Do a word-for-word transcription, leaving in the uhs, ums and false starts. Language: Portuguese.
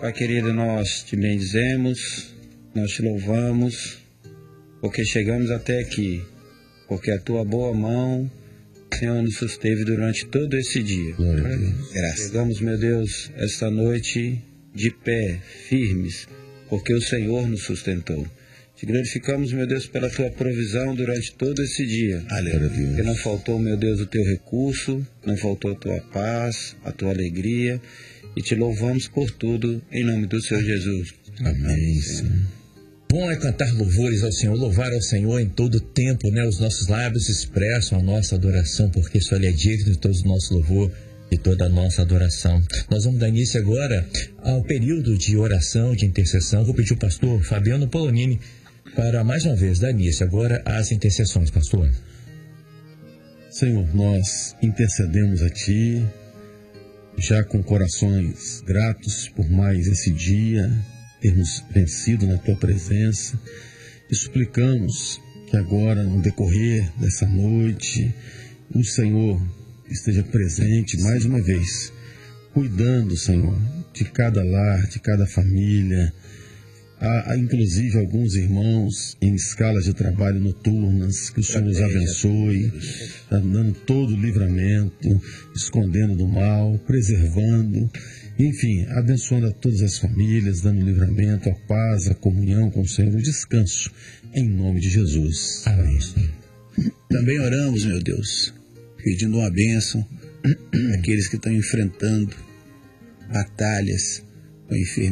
Pai querido, nós te bendizemos, nós te louvamos, porque chegamos até aqui, porque a tua boa mão, Senhor, nos susteve durante todo esse dia. Glória a Deus. Graças. Chegamos, meu Deus, esta noite de pé, firmes, porque o Senhor nos sustentou. Te glorificamos, meu Deus, pela tua provisão durante todo esse dia. Aleluia. Porque não faltou, meu Deus, o teu recurso, não faltou a tua paz, a tua alegria, e te louvamos por tudo, em nome do Senhor Jesus. Amém, Senhor. Bom é cantar louvores ao Senhor, louvar ao Senhor em todo tempo, né? Os nossos lábios expressam a nossa adoração, porque só Ele é digno de todo o nosso louvor e toda a nossa adoração. Nós vamos dar início agora ao período de oração, de intercessão. Vou pedir o pastor Fabiano Polonini para, mais uma vez, dar início agora às intercessões, pastor. Senhor, nós intercedemos a Ti, já com corações gratos por mais esse dia, termos vencido na Tua presença, e suplicamos que agora, no decorrer dessa noite, o Senhor esteja presente mais uma vez, cuidando, Senhor, de cada lar, de cada família. Há, há inclusive alguns irmãos em escalas de trabalho noturnas, que o Senhor nos abençoe, tá dando todo o livramento, escondendo do mal, preservando, enfim, abençoando a todas as famílias, dando livramento, a paz, a comunhão com o Senhor, o descanso, em nome de Jesus. Amém. Também oramos, meu Deus, pedindo uma bênção àqueles que estão enfrentando batalhas com a enfermidade.